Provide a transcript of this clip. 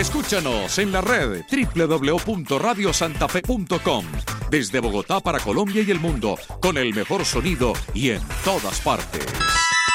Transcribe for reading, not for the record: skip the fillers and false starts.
Escúchanos en la red www.radiosantafe.com. Desde Bogotá para Colombia y el mundo, con el mejor sonido y en todas partes.